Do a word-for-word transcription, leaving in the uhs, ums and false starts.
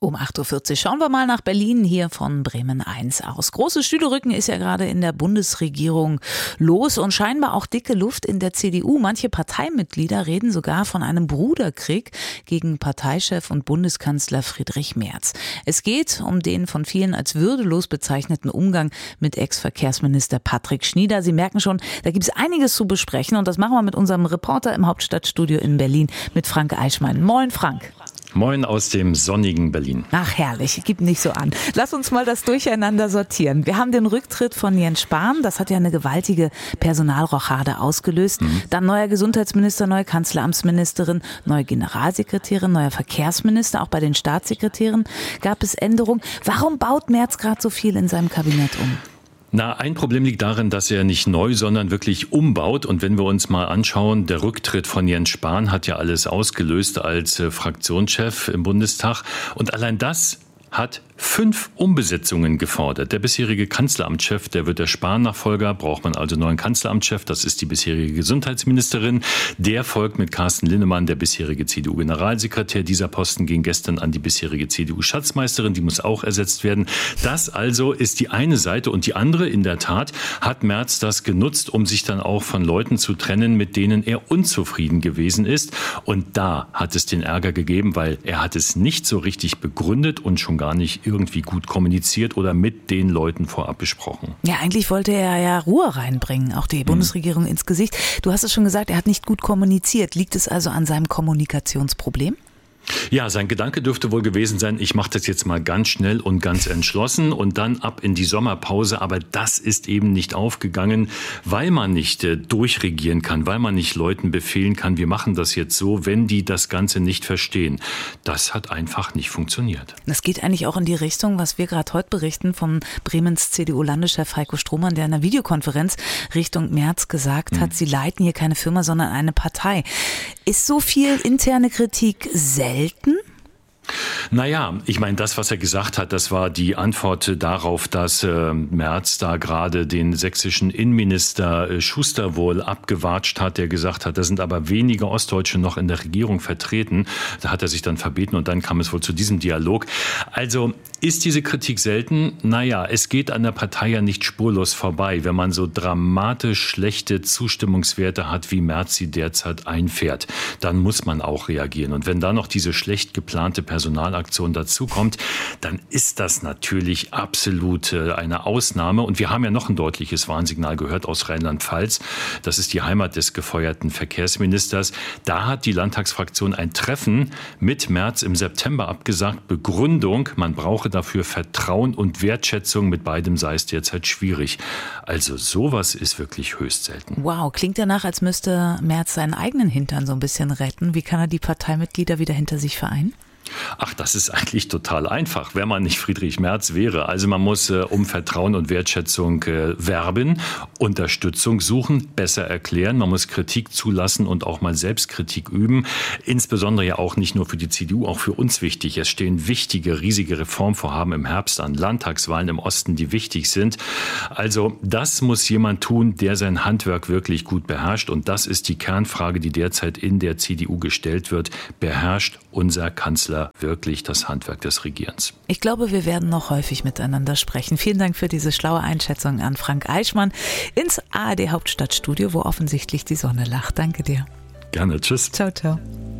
Um acht Uhr vierzig schauen wir mal nach Berlin hier von Bremen eins aus. Großes Stühlerücken ist ja gerade in der Bundesregierung los und scheinbar auch dicke Luft in der C D U. Manche Parteimitglieder reden sogar von einem Bruderkrieg gegen Parteichef und Bundeskanzler Friedrich Merz. Es geht um den von vielen als würdelos bezeichneten Umgang mit Ex-Verkehrsminister Patrick Schnieder. Sie merken schon, da gibt es einiges zu besprechen und das machen wir mit unserem Reporter im Hauptstadtstudio in Berlin mit Frank Eichmann. Moin Frank. Moin aus dem sonnigen Berlin. Ach herrlich, gib nicht so an. Lass uns mal das Durcheinander sortieren. Wir haben den Rücktritt von Jens Spahn, das hat ja eine gewaltige Personalrochade ausgelöst. Mhm. Dann neuer Gesundheitsminister, neue Kanzleramtsministerin, neue Generalsekretärin, neuer Verkehrsminister. Auch bei den Staatssekretären gab es Änderungen. Warum baut Merz gerade so viel in seinem Kabinett um? Na, ein Problem liegt darin, dass er nicht neu, sondern wirklich umbaut. Und wenn wir uns mal anschauen, der Rücktritt von Jens Spahn hat ja alles ausgelöst als äh, Fraktionschef im Bundestag. Und allein das hat fünf Umbesetzungen gefordert. Der bisherige Kanzleramtschef, der wird der Spahn-Nachfolger, braucht man also einen neuen Kanzleramtschef. Das ist die bisherige Gesundheitsministerin. Der folgt mit Carsten Linnemann, der bisherige C D U-Generalsekretär. Dieser Posten ging gestern an die bisherige C D U-Schatzmeisterin. Die muss auch ersetzt werden. Das also ist die eine Seite. Und die andere, in der Tat, hat Merz das genutzt, um sich dann auch von Leuten zu trennen, mit denen er unzufrieden gewesen ist. Und da hat es den Ärger gegeben, weil er hat es nicht so richtig begründet und schon gar nicht irgendwie gut kommuniziert oder mit den Leuten vorab besprochen. Ja, eigentlich wollte er ja Ruhe reinbringen, auch die Bundesregierung hm. ins Gesicht. Du hast es schon gesagt, er hat nicht gut kommuniziert. Liegt es also an seinem Kommunikationsproblem? Ja, sein Gedanke dürfte wohl gewesen sein, ich mache das jetzt mal ganz schnell und ganz entschlossen und dann ab in die Sommerpause. Aber das ist eben nicht aufgegangen, weil man nicht äh, durchregieren kann, weil man nicht Leuten befehlen kann, wir machen das jetzt so, wenn die das Ganze nicht verstehen. Das hat einfach nicht funktioniert. Das geht eigentlich auch in die Richtung, was wir gerade heute berichten vom Bremens C D U-Landeschef Heiko Strohmann, der in einer Videokonferenz Richtung Merz gesagt hat, hm. sie leiten hier keine Firma, sondern eine Partei. Ist so viel interne Kritik selten? Naja, ich meine, das, was er gesagt hat, das war die Antwort darauf, dass äh, Merz da gerade den sächsischen Innenminister äh, Schuster wohl abgewatscht hat, der gesagt hat, da sind aber weniger Ostdeutsche noch in der Regierung vertreten. Da hat er sich dann verbeten und dann kam es wohl zu diesem Dialog. Also ist diese Kritik selten? Naja, es geht an der Partei ja nicht spurlos vorbei, wenn man so dramatisch schlechte Zustimmungswerte hat, wie Merz sie derzeit einfährt. Dann muss man auch reagieren. Und wenn da noch diese schlecht geplante Personalaktion dazukommt, dann ist das natürlich absolut eine Ausnahme. Und wir haben ja noch ein deutliches Warnsignal gehört aus Rheinland-Pfalz. Das ist die Heimat des gefeuerten Verkehrsministers. Da hat die Landtagsfraktion ein Treffen mit Merz im September abgesagt. Begründung, man brauche dafür Vertrauen und Wertschätzung. Mit beidem sei es derzeit schwierig. Also sowas ist wirklich höchst selten. Wow, klingt danach, als müsste Merz seinen eigenen Hintern so ein bisschen retten. Wie kann er die Parteimitglieder wieder hinter sich vereinen? Ach, das ist eigentlich total einfach, wenn man nicht Friedrich Merz wäre. Also man muss äh, um Vertrauen und Wertschätzung äh, werben, Unterstützung suchen, besser erklären. Man muss Kritik zulassen und auch mal Selbstkritik üben. Insbesondere ja auch nicht nur für die C D U, auch für uns wichtig. Es stehen wichtige, riesige Reformvorhaben im Herbst an, Landtagswahlen im Osten, die wichtig sind. Also das muss jemand tun, der sein Handwerk wirklich gut beherrscht. Und das ist die Kernfrage, die derzeit in der C D U gestellt wird. Beherrscht unser Kanzler wirklich das Handwerk des Regierens? Ich glaube, wir werden noch häufig miteinander sprechen. Vielen Dank für diese schlaue Einschätzung an Frank Eichmann ins A R D Hauptstadtstudio, wo offensichtlich die Sonne lacht. Danke dir. Gerne. Tschüss. Ciao, ciao.